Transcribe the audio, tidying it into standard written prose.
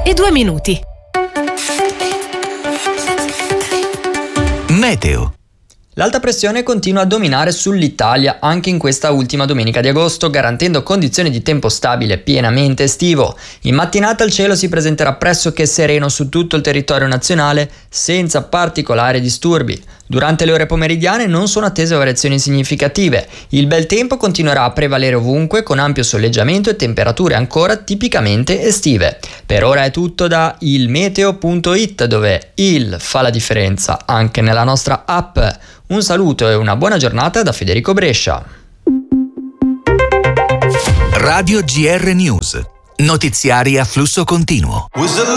8:02. Meteo. L'alta pressione continua a dominare sull'Italia anche in questa ultima domenica di agosto, garantendo condizioni di tempo stabile pienamente estivo. In mattinata il cielo si presenterà pressoché sereno su tutto il territorio nazionale, senza particolari disturbi. Durante le ore pomeridiane non sono attese variazioni significative. Il bel tempo continuerà a prevalere ovunque, con ampio soleggiamento e temperature ancora tipicamente estive. Per ora è tutto da ilmeteo.it, dove il fa la differenza anche nella nostra app. Un saluto e una buona giornata da Federico Brescia. Radio GR News. Notiziari a flusso continuo.